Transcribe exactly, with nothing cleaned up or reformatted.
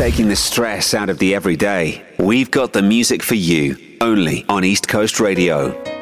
taking the stress out of the everyday. We've got the music for you, only on East Coast Radio.